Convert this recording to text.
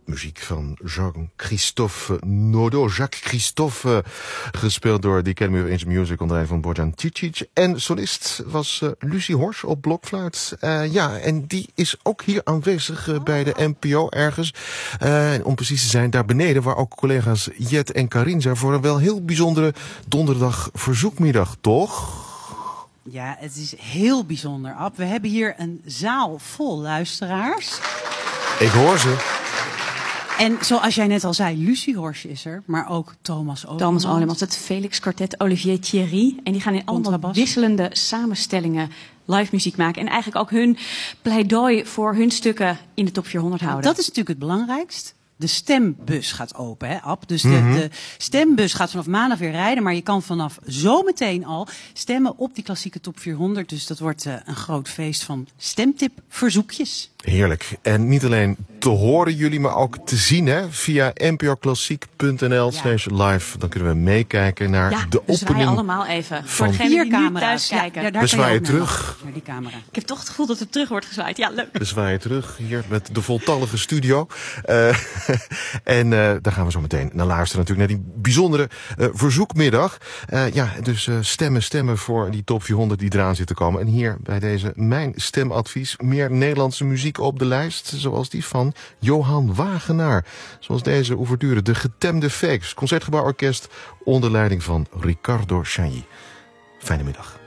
muziek van Jean-Christophe Naudot. Jacques Christophe, gespeeld door de Academy of Ancient Music onder leiding van Bojan Cicic. En solist was Lucie Horsch op blokfluit. En die is ook hier aanwezig bij de NPO ergens. Om precies te zijn, daar beneden, waar ook collega's Jet en Karin zijn voor een wel heel bijzondere donderdag verzoekmiddag, toch? Ja, het is heel bijzonder, Ab. We hebben hier een zaal vol luisteraars. Ik hoor ze. En zoals jij net al zei, Lucie Horsch is er, maar ook Thomas Olemans. Het Felix Quartet, Olivier Thierry. En die gaan in allemaal wisselende samenstellingen live muziek maken. En eigenlijk ook hun pleidooi voor hun stukken in de top 400 houden. Dat is natuurlijk het belangrijkst. De stembus gaat open, hè, Ab? Dus de stembus gaat vanaf maandag weer rijden. Maar je kan vanaf zometeen al stemmen op die klassieke top 400. Dus dat wordt een groot feest van stemtipverzoekjes. Heerlijk. En niet alleen te horen jullie, maar ook te zien, hè? Via npoklassiek.nl/live. Dan kunnen we meekijken naar de opening. Ja, we allemaal even. Voor degenen die nu thuis kijken. Ja, we zwaaien terug. Naar die camera. Ik heb toch het gevoel dat er terug wordt gezwaaid. Ja, leuk. We zwaaien terug hier met de voltallige studio. Daar gaan we zo meteen naar luisteren natuurlijk. Naar die bijzondere verzoekmiddag. Dus stemmen voor die top 400 die eraan zit te komen. En hier bij deze mijn stemadvies. Meer Nederlandse muziek op de lijst. Zoals die van Johan Wagenaar. Zoals deze ouverture, De Getemde Fakes. Concertgebouworkest onder leiding van Ricardo Chailly. Fijne middag.